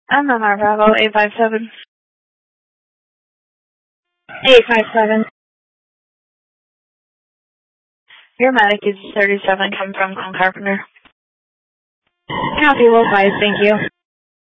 MMR Bravo 857. 857. Your medic is 37 coming from Clone Carpenter. Copy, Will 5, thank you.